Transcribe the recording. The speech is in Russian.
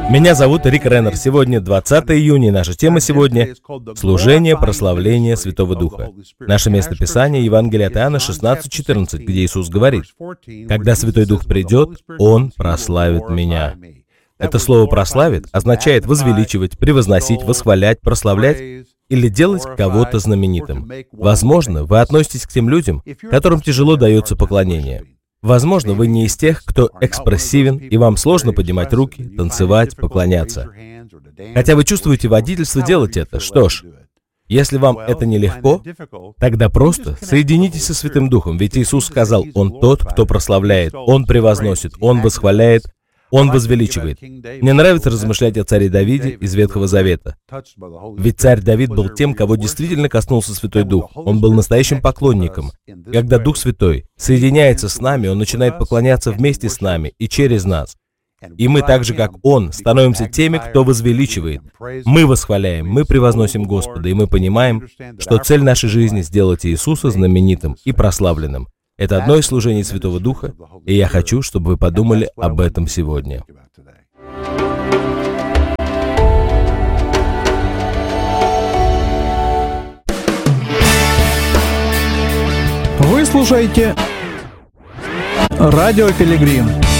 Меня зовут Рик Реннер. Сегодня 20 июня, и наша тема сегодня — служение, прославление Святого Духа. Наше местописание — Евангелие от Иоанна 16:14, где Иисус говорит: «Когда Святой Дух придет, Он прославит Меня». Это слово «прославит» означает возвеличивать, превозносить, восхвалять, прославлять или делать кого-то знаменитым. Возможно, вы относитесь к тем людям, которым тяжело дается поклонение. Возможно, вы не из тех, кто экспрессивен, и вам сложно поднимать руки, танцевать, поклоняться. Хотя вы чувствуете водительство делать это, что ж, если вам это нелегко, тогда просто соединитесь со Святым Духом, ведь Иисус сказал: «Он тот, кто прославляет, Он превозносит, Он восхваляет, Он возвеличивает». Мне нравится размышлять о царе Давиде из Ветхого Завета. Ведь царь Давид был тем, кого действительно коснулся Святой Дух. Он был настоящим поклонником. Когда Дух Святой соединяется с нами, Он начинает поклоняться вместе с нами и через нас. И мы, так же как Он, становимся теми, кто возвеличивает. Мы восхваляем, мы превозносим Господа, и мы понимаем, что цель нашей жизни — сделать Иисуса знаменитым и прославленным. Это одно из служений Святого Духа, и я хочу, чтобы вы подумали об этом сегодня. Вы слушаете Радио Пилигрим.